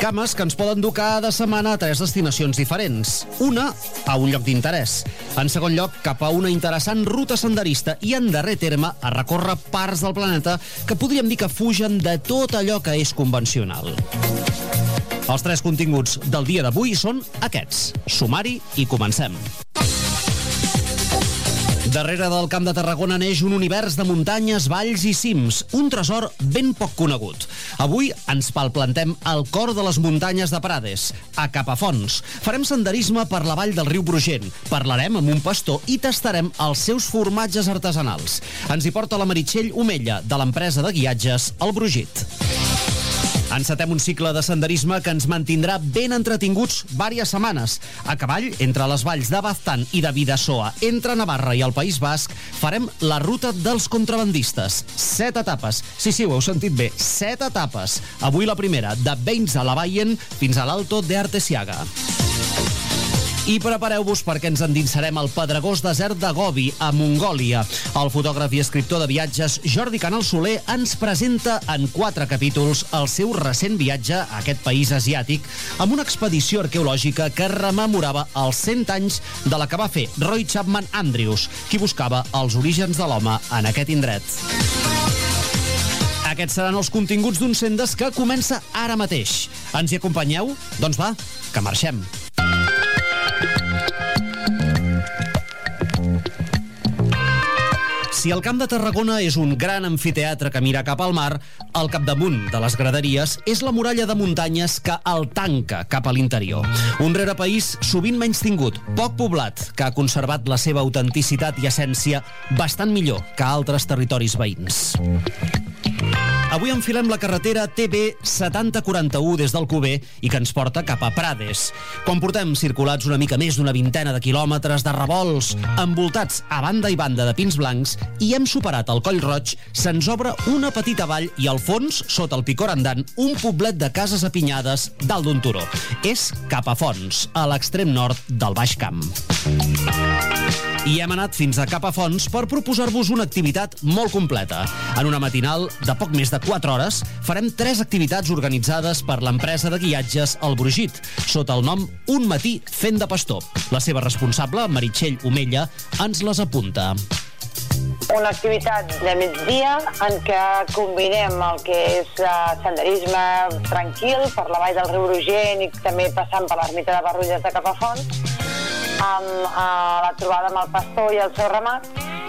Cames que ens poden dur cada setmana a 3 destinacions diferents. Una, a un lloc d'interès. En segon lloc, cap a una interessant ruta senderista i, en darrer terme, a recórrer parts del planeta que podríem dir que fugen de tot allò que és convencional. Els 3 continguts del dia d'avui són aquests. Sumari i comencem. Darrere del Camp de Tarragona neix un univers de muntanyes, valls i cims, un tresor ben poc conegut. Avui ens palplantem al cor de les muntanyes de Prades, a Capafonts. Farem senderisme per la vall del riu Brugent, parlarem amb un pastor i tastarem els seus formatges artesanals. Ens hi porta la Meritxell Omella, de l'empresa de guiatges El Brugit. Encetem un cicle de senderisme que ens mantindrà ben entretinguts diverses setmanes. A cavall, entre les valls de Baztán i de Bidasoa, entre Navarra i el País Basc, farem la ruta dels contrabandistes. 7 etapes. Sí, ho heu sentit bé, 7 etapes. Avui la primera, de Beins a la Baien fins a l'Alto de Artesiaga. I prepareu-vos perquè ens endinsarem al pedregós desert de Gobi, a Mongòlia. El fotògraf i escriptor de viatges Jordi Canal Soler ens presenta en 4 capítols el seu recent viatge a aquest país asiàtic amb una expedició arqueològica que rememorava els 100 anys de la que va fer Roy Chapman Andrews, qui buscava els orígens de l'home en aquest indret. Aquests seran els continguts d'un Sendes que comença ara mateix. Ens hi acompanyeu? Doncs va, que marxem. Si el Camp de Tarragona és un gran amfiteatre que mira cap al mar, al capdamunt de les graderies és la muralla de muntanyes que el tanca cap a l'interior. Un rerepaís sovint menystingut, poc poblat, que ha conservat la seva autenticitat i essència bastant millor que altres territoris veïns. Avui enfilem la carretera TB 7041 des d'Alcover i que ens porta cap a Prades. Quan portem circulats una mica més d'una vintena de quilòmetres de revolts, envoltats a banda i banda de pins blancs, i hem superat el Coll Roig, se'ns obre una petita vall i al fons, sota el picor andant, un poblet de cases apinyades dalt d'un turó. És Capafonts, a l'extrem nord del Baix Camp. I hem anat fins a Capafonts per proposar-vos una activitat molt completa. En una matinal de poc més de 4 hores farem 3 activitats organitzades per l'empresa de guiatges El Brugit, sota el nom Un matí fent de pastor. La seva responsable, Meritxell Omella, ens les apunta. Una activitat de migdia en què combinem el que és senderisme tranquil per la vall del riu Brugent i també passant per l'ermita de Barrulles de Capafonts, amb la trobada amb el pastor i el seu ramat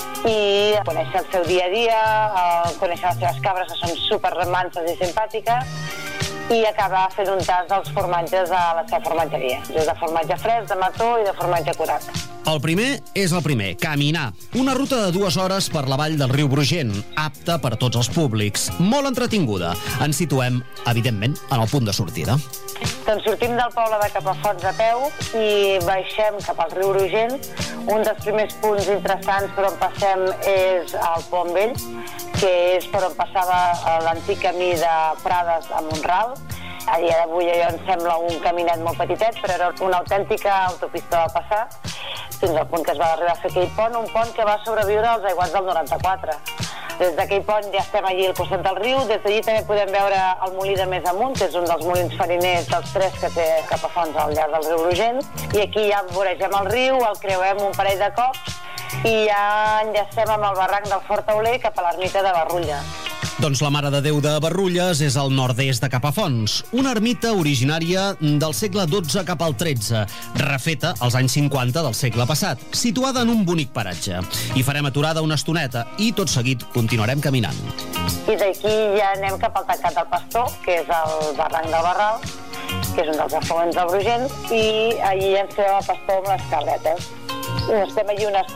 i conèixer el seu dia a dia, conèixer les seves cabres que són supermanses i simpàtiques i acabar fent un tast dels formatges a la seva formatgeria, des de formatge fresc, de mató i de formatge curat. El primer és el primer, caminar. Una ruta de 2 hores per la vall del riu Brugent, apta per tots els públics, molt entretinguda. Ens situem, evidentment, en el punt de sortida. Doncs sortim del poble de Capafonts a peu i baixem cap al riu Brugent. Un dels primers punts interessants per on passem és el Pont Vell, que és per on passava l'antic camí de Prades a Mont-ral. A dia d'avui allò em sembla un caminet molt petitet, però era una autèntica autopista de passar, fins al punt que es va arribar a fer aquell pont, un pont que va sobreviure als aiguats del 94. Des d'aquell pont ja estem allí al costat del riu, des d'allí també podem veure el molí de Més Amunt, que és un dels molins fariners dels 3 que té Capafonts al llarg del riu Brugent, i aquí ja voregem el riu, el creuem un parell de cops i ja enllacem amb el barranc del Fort Tauler cap a l'ermita de Barrulles. Doncs la Mare de Déu de Barrulles és al nord-est de Capafonts, una ermita originària del segle XII cap al XIII, refeta als anys 50 del segle passat, situada en un bonic paratge. Hi farem aturada una estoneta i tot seguit continuarem caminant. I d'aquí ja anem cap al Tancat del Pastor, que és el barranc del Barral, que és un dels afluents del Brugent, i allí ens quedem al pastor amb les cabretes. Estem allí una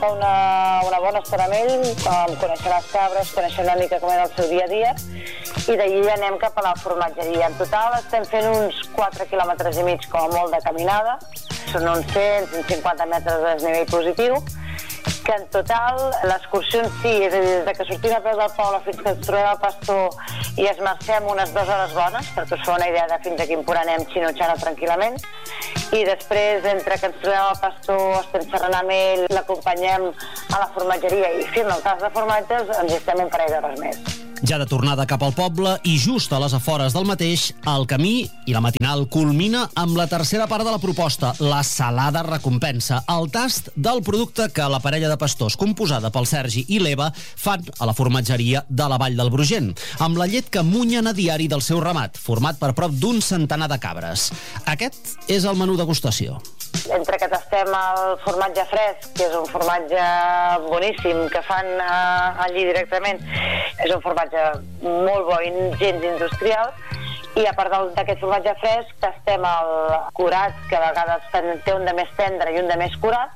bona estona amb ell, conèixer les cabres, conèixer una mica com era el seu dia a dia, i d'allí ja anem cap a la formatgeria. En total estem fent uns 4 quilòmetres i mig com a molt de caminada, són uns 150 metres de desnivell positiu, que en total l'excursió en si, és a dir, des que sortim a peu del poble fins que ens trobem al pastor i es marxem unes 2 hores bones, perquè us fa una idea de fins a quin punt anem xinutxant tranquil·lament, i després, entre que ens trobem al pastor, estem xerrant amb ell, l'acompanyem a la formatgeria i fent el tas de formatges, ens hi estem un parell d'hores més. Ja de tornada cap al poble i just a les afores del mateix, el camí i la matinal culmina amb la tercera part de la proposta, la salada recompensa, el tast del producte que la parella de pastors composada pel Sergi i l'Eva fan a la formatgeria de la Vall del Brugent, amb la llet que munyen a diari del seu ramat, format per prop d'un centenar de cabres. Aquest és el menú degustació. Entre que tastem el formatge fresc, que és un formatge boníssim, que fan allí directament, és un formatge molt bo i gens industrial, i a part d'aquest formatge fresc tastem el curat, que a vegades té un de més tendre i un de més curat,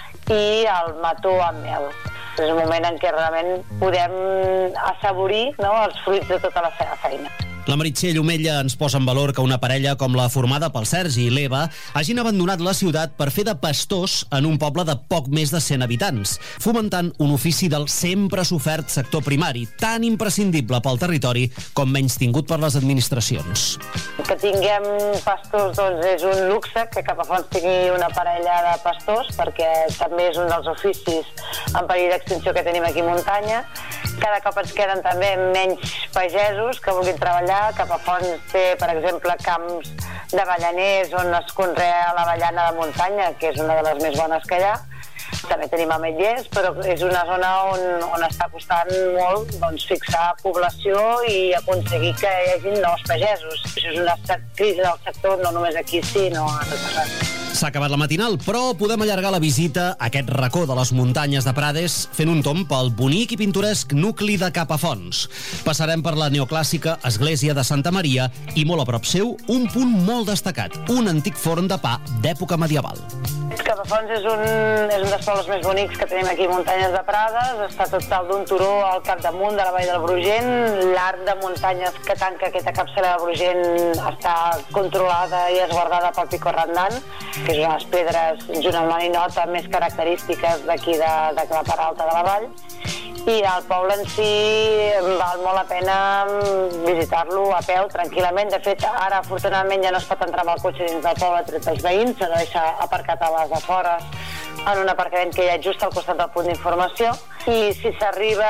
i el mató amb mel. És un moment en què realment podem assaborir, no, els fruits de tota la seva feina. La Meritxell Omella ens posa en valor que una parella com la formada pel Sergi i l'Eva hagin abandonat la ciutat per fer de pastors en un poble de poc més de 100 habitants, fomentant un ofici del sempre sofert sector primari, tan imprescindible pel territori com menys tingut per les administracions. Que tinguem pastors, doncs, és un luxe, que Capafonts tingui una parella de pastors, perquè també és un dels oficis en perill d'extinció que tenim aquí a muntanya. Cada cop ens queden també menys pagesos que vulguin treballar. Capafonts té, per exemple, camps d'avellaners on es conrea l'avellana de muntanya, que és una de les més bones que hi ha. També tenim ametllers, però és una zona on està costant molt, doncs, fixar població i aconseguir que hi hagi nous pagesos. Això és una crisi del sector, no només aquí, sinó a tot arreu. S'ha acabat la matinal, però podem allargar la visita a aquest racó de les muntanyes de Prades fent un tomb pel bonic i pintoresc nucli de Capafonts. Passarem per la neoclàssica església de Santa Maria i molt a prop seu un punt molt destacat, un antic forn de pa d'època medieval. Capafonts és un dels pobles més bonics que tenim aquí a Muntanyes de Prades. Està tot dalt d'un turó al capdamunt de la Vall del Brugent. L'arc de muntanyes que tanca aquesta capçalera del Brugent està controlada i esguardada pel Pico Randan, que és una de les pedres, junt amb la ninota, més característiques d'aquí de la part alta de la vall. I el poble en si val molt la pena visitar-lo a peu, tranquil·lament. De fet, ara, afortunadament, ja no es pot entrar amb el cotxe dins del poble tret els veïns, s'ha de deixar aparcat a les afores en un aparcament que hi ha just al costat del punt d'informació. I si s'arriba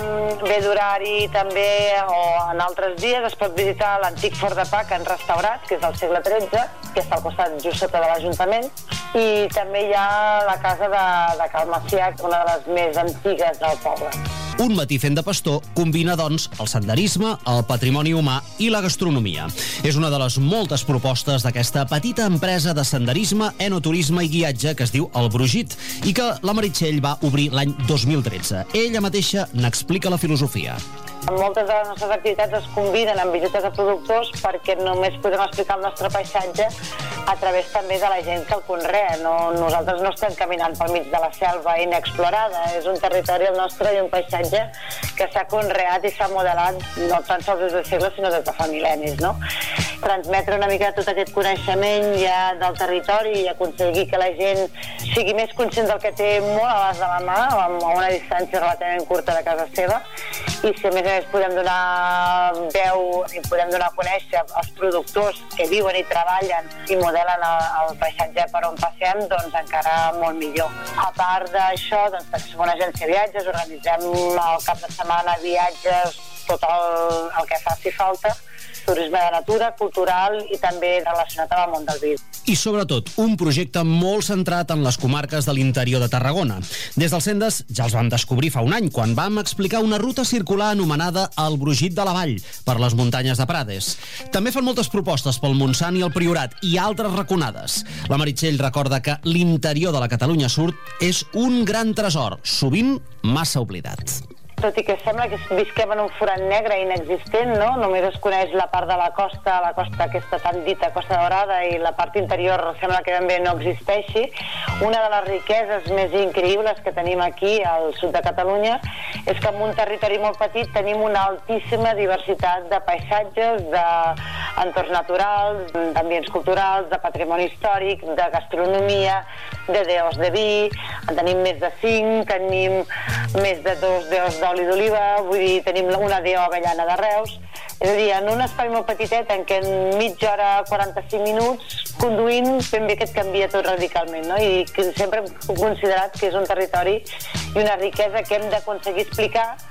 bé d'horari també o en altres dies es pot visitar l'antic forn de pa que han restaurat, que és del segle XIII, que està al costat just sota de l'Ajuntament. I també hi ha la casa de Cal Macià, una de les més antigues del poble. Un matí fent de pastor combina, doncs, el senderisme, el patrimoni humà i la gastronomia. És una de les moltes propostes d'aquesta petita empresa de senderisme, enoturisme i guiatge que es diu El Brugit i que la Meritxell va obrir l'any 2013. Ella mateixa n'explica la filosofia. Moltes de les nostres activitats es combinen amb visites a productors perquè només podem explicar el nostre paisatge a través també de la gent que el conrea. Nosaltres no estem caminant pel mig de la selva inexplorada. És un territori el nostre i un paisatge que s'ha conreat i s'ha modelat no tan sols des de segles, sinó des de fa mil·lennis, no? Transmetre una mica tot aquest coneixement ja del territori i aconseguir que la gent sigui més conscient del que té molt a l'abast de la mà, a una distància relativament curta de casa seva, i si a més podem donar veu i podem donar a conèixer els productors que viuen i treballen i modelen el paisatge per on passem, doncs encara molt millor. A part d'això, doncs, som una agència de viatges, organitzem el cap de setmana viatges, tot el que faci falta, turisme de natura, cultural i també relacionat amb el món del vi. I sobretot, un projecte molt centrat en les comarques de l'interior de Tarragona. Des dels Sendes ja els vam descobrir fa un any, quan vam explicar una ruta circular anomenada el Brugit de la Vall, per les muntanyes de Prades. També fan moltes propostes pel Montsant i el Priorat, i altres raconades. La Meritxell recorda que l'interior de la Catalunya Sud és un gran tresor, sovint massa oblidat. Tot i que sembla que visquem en un forat negre inexistent, no? Només es coneix la part de la costa aquesta tan dita Costa Daurada, i la part interior sembla que ben bé no existeixi. Una de les riqueses més increïbles que tenim aquí al sud de Catalunya és que en un territori molt petit tenim una altíssima diversitat de paisatges, d'entorns naturals, d'ambients culturals, de patrimoni històric, de gastronomia, de deos de vi. En tenim més de 5, tenim més de 2 deos d'oli d'oliva, vull dir, tenim una deo avellana de Reus. És a dir, en un espai molt petitet en què en mitja hora, 45 minuts, conduint, ben bé que et canvia tot radicalment, no? I que sempre hem considerat que és un territori i una riquesa que hem d'aconseguir explicar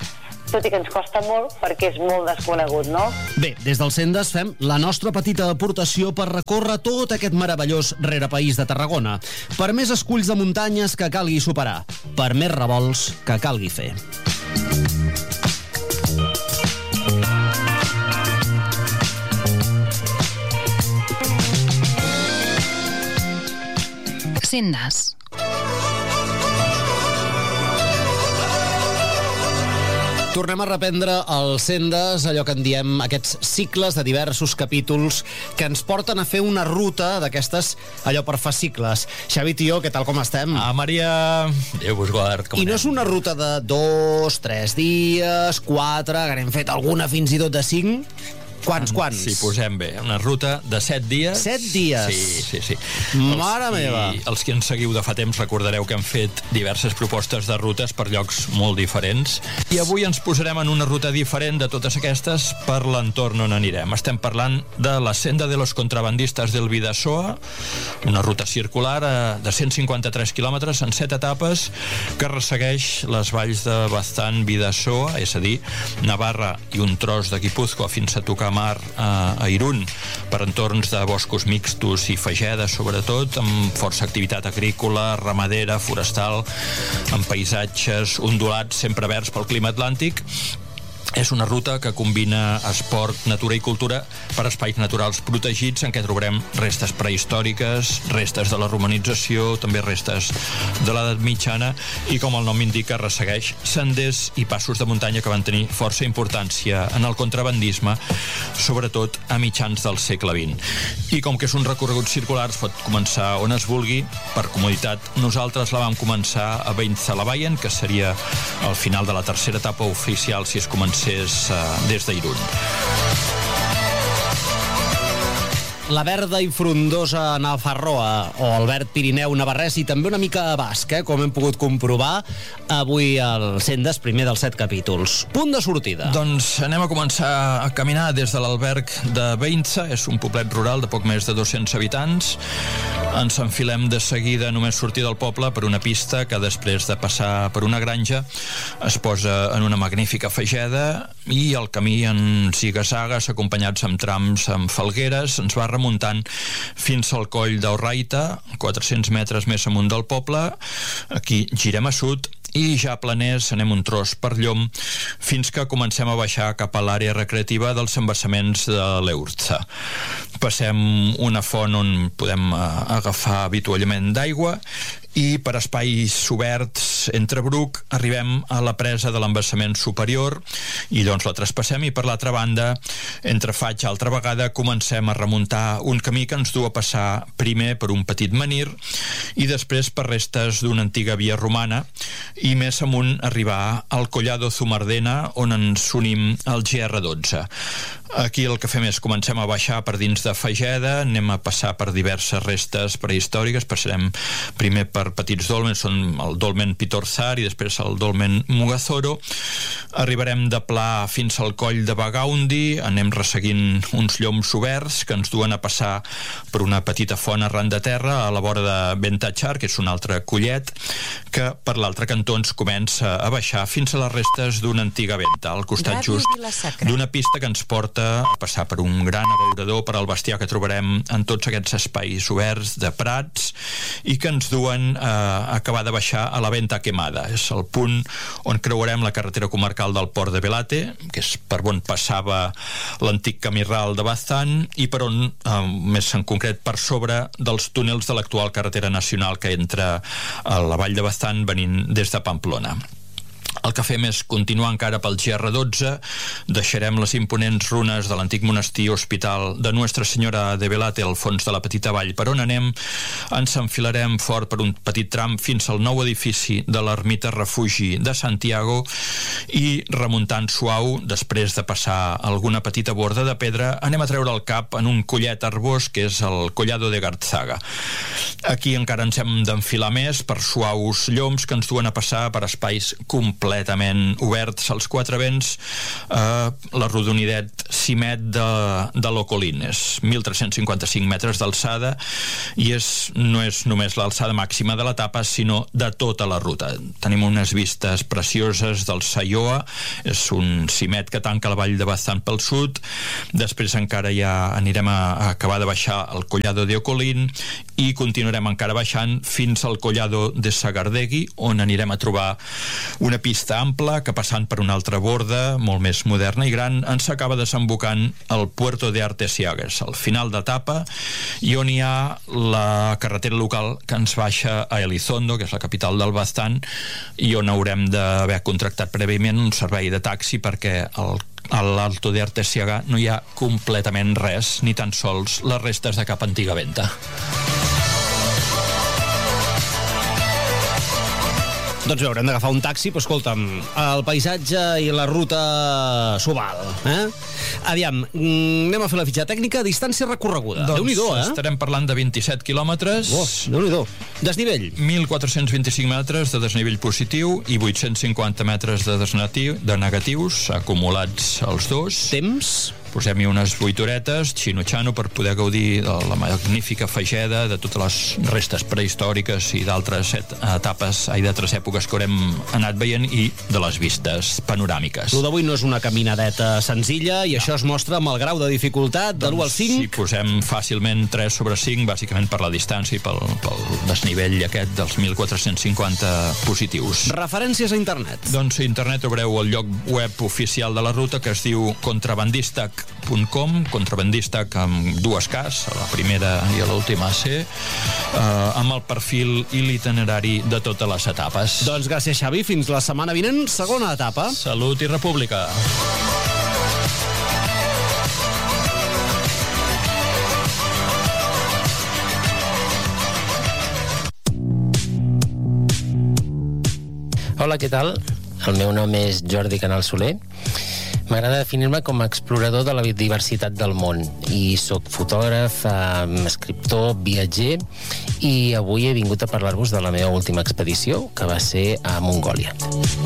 tot i que ens costa molt perquè és molt desconegut, no? Bé, des del Sendes fem la nostra petita aportació per recórrer tot aquest meravellós rerepaís de Tarragona. Per més esculls de muntanyes que calgui superar, per més revolts que calgui fer. Sendes. Tornem a reprendre el Sendes, allò que en diem aquests cicles de diversos capítols que ens porten a fer una ruta d'aquestes, allò per fascicles. Xavi, tio, què tal, com estem? Maria, Déu vos guard, com I no anem? és una ruta de 2, 3 dies, 4, que n'hem fet alguna fins i tot de 5... Quants? Si posem bé, una ruta de 7 dies. 7 dies? Sí. Mare meva! Els que ens seguiu de fa temps recordareu que hem fet diverses propostes de rutes per llocs molt diferents. I avui ens posarem en una ruta diferent de totes aquestes per l'entorn on anirem. Estem parlant de la Senda de los Contrabandistas del Bidasoa, una ruta circular de 153 quilòmetres en 7 etapes que ressegueix les valls de Baztán, Bidasoa, és a dir, Navarra i un tros de Guipúzcoa fins a tocar mar a Irún, per entorns de boscos mixtos i fagedes, sobretot, amb força activitat agrícola, ramadera, forestal, amb paisatges ondulats, sempre verds pel clima atlàntic. És una ruta que combina esport, natura i cultura per espais naturals protegits en què trobarem restes prehistòriques, restes de la romanització, també restes de l'edat mitjana i, com el nom indica, ressegueix senders i passos de muntanya que van tenir força importància en el contrabandisme, sobretot a mitjans del segle XX. I com que és un recorregut circular, es pot començar on es vulgui. Per comoditat, nosaltres la vam començar a Beintzelabaian, que seria el final de la tercera etapa oficial si es comencés des d'Irún. La verda i frondosa Nafarroa, o el verd Pirineu navarrès, i també una mica basc, com hem pogut comprovar avui al Sendes, primer dels 7 capítols. Punt de sortida. Doncs anem a començar a caminar des de l'alberg de Beintza, és un poblet rural de poc més de 200 habitants. Ens enfilem de seguida, només sortir del poble, per una pista que després de passar per una granja es posa en una magnífica fageda i el camí en ziga-zagues, acompanyats amb trams amb falgueres, ens va remuntant fins al coll d'Aurraita, 400 metres més amunt del poble. Aquí girem a sud i ja planers anem un tros per Llom fins que comencem a baixar cap a l'àrea recreativa dels embassaments de l'Eurza. Passem una font on podem agafar avituallament d'aigua i per espais oberts entre bruc arribem a la presa de l'embassament superior i doncs la traspassem, i per l'altra banda, entre faig altra vegada, comencem a remuntar un camí que ens du a passar primer per un petit menhir i després per restes d'una antiga via romana i més amunt arribar al Collado Zumardena, on ens unim al GR12. Aquí el que fem és comencem a baixar per dins de Fageda, anem a passar per diverses restes prehistòriques, passarem primer per petits dòlmens, són el dolmen Pitorzar i després el dolmen Mugazoro. Arribarem de pla fins al coll de Bagaundi, anem resseguint uns lloms oberts que ens duen a passar per una petita font arran de terra a la vora de Ventachar, que és un altre collet, que per l'altre cantó ens comença a baixar fins a les restes d'una antiga venta, al costat just d'una pista que ens porta a passar per un gran abeurador per al bestiar que trobarem en tots aquests espais oberts de prats i que ens duen a acabar de baixar a la Venta Quemada. És el punt on creuarem la carretera comarcal del Port de Belate, que és per on passava l'antic camí ral de Baztán i per on, més en concret, per sobre dels túnels de l'actual carretera nacional que entra a la vall de Baztán venint des de Pamplona. El que fem és continuar encara pel GR12, deixarem les imponents runes de l'antic monestir hospital de Nuestra Senyora de Belate al fons de la petita vall per on anem, ens enfilarem fort per un petit tram fins al nou edifici de l'ermita refugi de Santiago i remuntant suau, després de passar alguna petita borda de pedra, anem a treure el cap en un collet arbós que és el Collado de Garzaga. Aquí encara ens hem d'enfilar més per suaus lloms que ens duen a passar per espais complets completament oberts als quatre vents, l'arrodonidet cimet de l'Ocolín. És 1.355 metres d'alçada i no és només l'alçada màxima de l'etapa, sinó de tota la ruta. Tenim unes vistes precioses del Saioa, és un cimet que tanca la vall de Baztán pel sud, després encara ja anirem a acabar de baixar el Collado de Ocolín i continuarem encara baixant fins al Collado de Sagardegui, on anirem a trobar una pista ampla que, passant per una altra borda molt més moderna i gran, ens acaba desembocant al Puerto de Artesiagues, al final d'etapa, i on hi ha la carretera local que ens baixa a Elizondo, que és la capital del Baztán, i on haurem d'haver contractat prèviament un servei de taxi perquè a l'Alto de Artesiaga no hi ha completament res, ni tan sols les restes de cap antiga venta. Doncs bé, haurem d'agafar un taxi, però escolta'm, el paisatge i la ruta s'ho val, Aviam, anem a fer la fitxa tècnica a distància recorreguda. Doncs Déu-n'hi-do, estarem parlant de 27 quilòmetres. Déu-n'hi-do. Desnivell? 1.425 metres de desnivell positiu i 850 metres de negatius, acumulats els dos. Temps? Posem-hi unes 8 horetes, xino-xano, per poder gaudir de la magnífica fageda, de totes les restes prehistòriques i d'altres d'altres èpoques que haurem anat veient i de les vistes panoràmiques. Lo d'avui no és una caminadeta senzilla i això es mostra amb el grau de dificultat de l'1 al 5. Si posem fàcilment 3 sobre 5, bàsicament per la distància i pel desnivell aquest dels 1.450 positius. Referències a internet? Doncs a internet trobareu el lloc web oficial de la ruta, que es diu contrabandistac.com, contrabandistac amb dues Ks, a la primera i a l'última C, amb el perfil i l'itinerari de totes les etapes. Doncs gràcies, Xavi. Fins la setmana vinent, segona etapa. Salut i república. Hola, què tal? El meu nom és Jordi Canal Soler. M'agrada definir-me com a explorador de la diversitat del món i sóc fotògraf, escriptor, viatger, i avui he vingut a parlar-vos de la meva última expedició, que va ser a Mongòlia.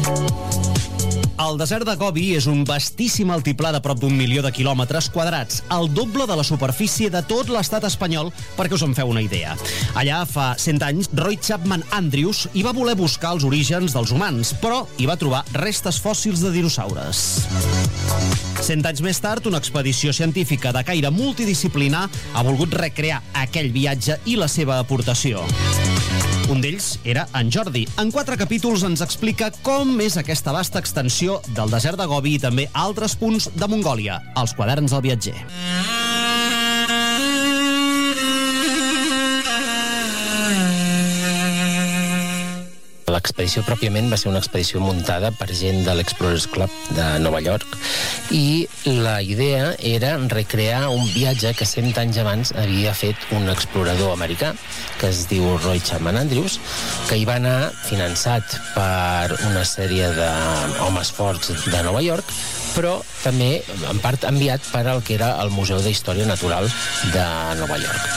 El desert de Gobi és un vastíssim altiplà de prop d'1 milió de quilòmetres quadrats, el doble de la superfície de tot l'estat espanyol, perquè us en feu una idea. Allà, fa 100 anys, Roy Chapman Andrews hi va voler buscar els orígens dels humans, però hi va trobar restes fòssils de dinosaures. 100 anys més tard, una expedició científica de caire multidisciplinar ha volgut recrear aquell viatge i la seva aportació. Un d'ells era en Jordi. En 4 capítols ens explica com és aquesta vasta extensió del desert de Gobi i també altres punts de Mongòlia. Els quaderns del viatger. L'expedició pròpiament va ser una expedició muntada per gent de l'Explorers Club de Nova York i la idea era recrear un viatge que 100 anys abans havia fet un explorador americà que es diu Roy Chapman Andrews, que hi va anar finançat per una sèrie d'homes forts de Nova York, però també en part enviat per al que era el Museu d'Història Natural de Nova York.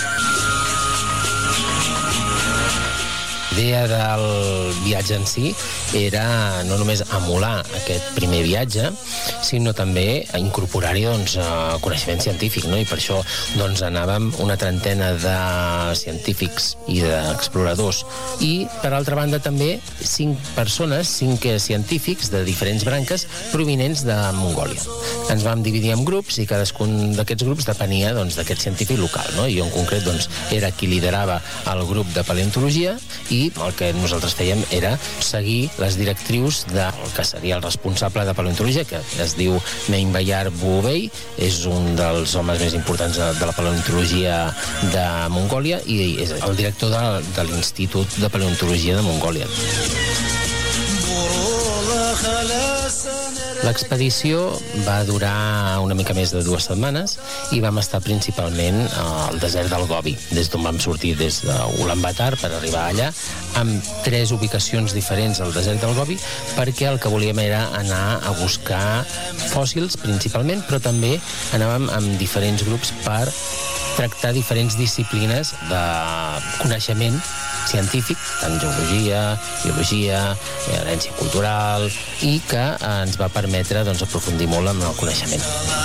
Idea del viatge en si era no només emular aquest primer viatge, sinó també a incorporar-hi coneixement científic, no? I per això anàvem una trentena de científics i d'exploradors i, per altra banda, també 5 científics de diferents branques provinents de Mongòlia. Ens vam dividir en grups i cadascun d'aquests grups depenia d'aquest científic local, no? I jo en concret era qui liderava el grup de paleontologia i el que nosaltres fèiem era seguir les directrius del que seria el responsable de paleontologia, que es diu Mein Bayar Boubei, és un dels homes més importants de la paleontologia de Mongòlia i és el director de l'Institut de Paleontologia de Mongòlia. L'expedició va durar una mica més de 2 setmanes i vam estar principalment al desert del Gobi, des d'on vam sortir des d'Ulaanbaatar per arribar allà, amb 3 ubicacions diferents al desert del Gobi, perquè el que volíem era anar a buscar fòssils principalment, però també anàvem amb diferents grups per tractar diferents disciplines de coneixement científic, tant geologia, biologia, herència cultural, i que ens va permetre aprofundir molt en el coneixement.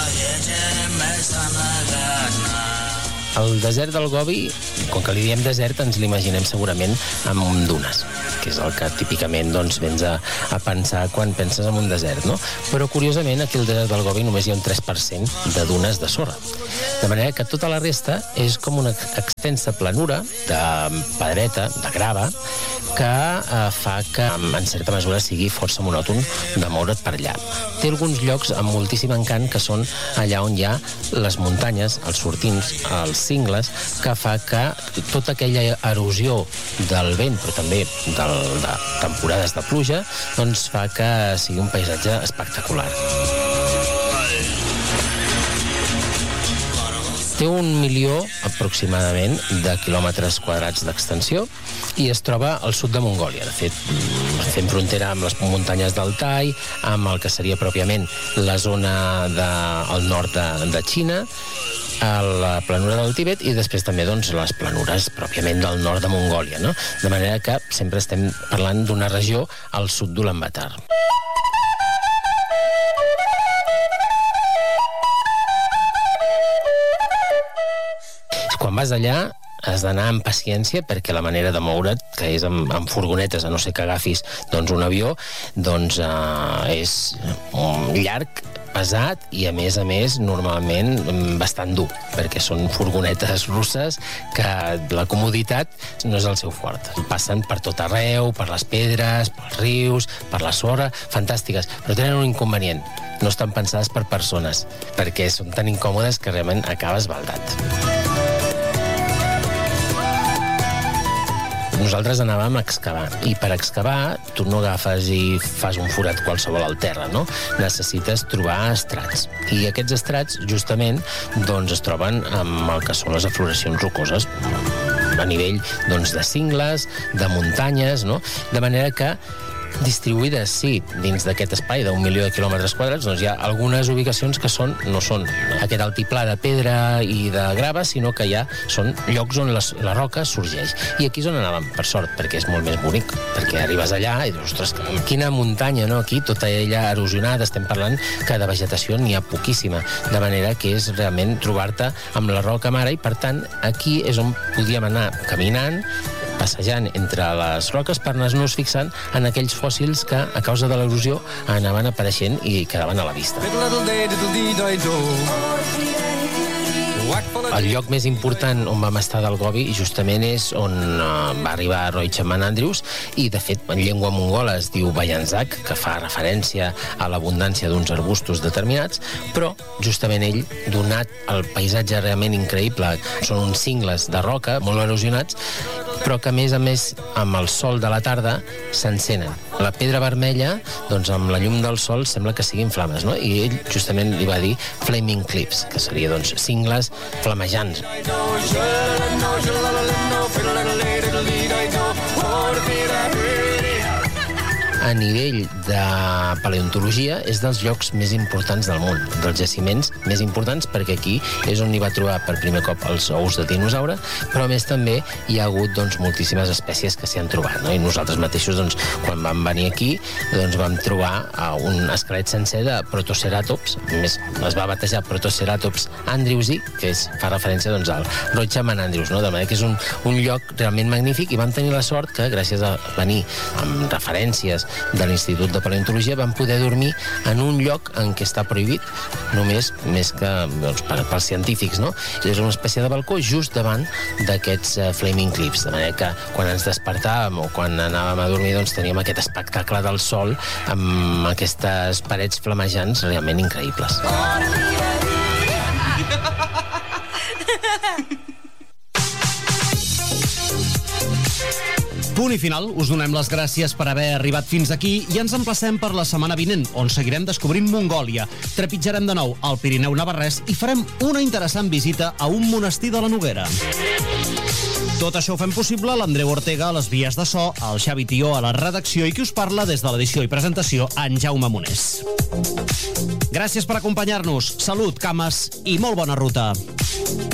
El desert del Gobi, com que li diem desert, ens l'imaginem segurament amb dunes, que és el que típicament vens a pensar quan penses en un desert, no? Però, curiosament, aquí al desert del Gobi només hi ha un 3% de dunes de sorra. De manera que tota la resta és com una extensa planura de pedreta, de grava, que fa que, en certa mesura, sigui força monòton de moure't per allà. Té alguns llocs amb moltíssim encant, que són allà on hi ha les muntanyes, els sortints, els cingles, que fa que tota aquella erosió del vent, però també de temporades de pluja, fa que sigui un paisatge espectacular. Té 1 milió, aproximadament, de quilòmetres quadrats d'extensió i es troba al sud de Mongòlia. De fet, fent frontera amb les muntanyes d'Altai, amb el que seria pròpiament la zona al nord de Xina, a la planura del Tibet i després també les planures pròpiament del nord de Mongòlia, no? De manera que sempre estem parlant d'una regió al sud d'Ulaanbaatar. Quan vas allà has d'anar amb paciència perquè la manera de moure't, que és amb furgonetes, a no ser que agafis un avió, és llarg, pesat i, a més, normalment bastant dur, perquè són furgonetes russes que la comoditat no és el seu fort. Passen per tot arreu, per les pedres, pels rius, per la sorra, fantàstiques, però tenen un inconvenient. No estan pensades per persones, perquè són tan incòmodes que realment acabes baldat. Nosaltres anàvem a excavar, i per excavar tu no agafes i fas un forat qualsevol al terra, no? Necessites trobar estrats. I aquests estrats, justament, es troben amb el que són les afloracions rocoses, a nivell de cingles, de muntanyes, no? De manera que distribuïdes, sí, dins d'aquest espai d'1 milió de quilòmetres quadrats, hi ha algunes ubicacions que no són aquest altiplà de pedra i de grava, sinó que són llocs on la roca sorgeix. I aquí és on anàvem, per sort, perquè és molt més bonic, perquè arribes allà i dius, ostres, quina muntanya, no? Aquí, tota ella erosionada, estem parlant que de vegetació n'hi ha poquíssima, de manera que és realment trobar-te amb la roca mare, i per tant, aquí és on podíem anar caminant, passejant entre les roques per anar-nos fixant en aquells fòssils que, a causa de l'erosió, anaven apareixent i quedaven a la vista. El lloc més important on vam estar del Gobi justament és on va arribar Roichaman Andrews, i de fet en llengua mongola es diu Bayanzak, que fa referència a l'abundància d'uns arbustos determinats, però justament ell, donat el paisatge realment increïble, són uns cingles de roca molt erosionats, però que a més amb el sol de la tarda s'encenen. La pedra vermella, amb la llum del sol sembla que siguin flames, no? I ell justament li va dir Flaming Cliffs, que seria cingles flamejants. A nivell de paleontologia és dels llocs més importants del món, dels jaciments més importants, perquè aquí és on hi va trobar per primer cop els ous de dinosaure, però a més també hi ha hagut moltíssimes espècies que s'hi han trobat, no? I nosaltres mateixos, quan vam venir aquí, vam trobar un esquelet sencer de Protoceratops, més es va batejar Protoceratops andrewsi, que fa referència al Roichaman Andrews, no? De manera que és un lloc realment magnífic, i vam tenir la sort que, gràcies a venir amb referències de l'Institut de Paleontologia, vam poder dormir en un lloc en què està prohibit, només més que pels científics, no? És una espècie de balcó just davant d'aquests Flaming Cliffs, de manera que quan ens despertàvem o quan anàvem a dormir teníem aquest espectacle del sol amb aquestes parets flamejants realment increïbles. Punt i final, us donem les gràcies per haver arribat fins aquí i ens emplacem per la setmana vinent, on seguirem descobrint Mongòlia. Trepitjarem de nou el Pirineu navarrès i farem una interessant visita a un monestir de la Noguera. Tot això ho fem possible l'Andreu Ortega a les vies de so, el Xavi Tió a la redacció i qui us parla des de l'edició i presentació, en Jaume Monés. Gràcies per acompanyar-nos. Salut, cames i molt bona ruta.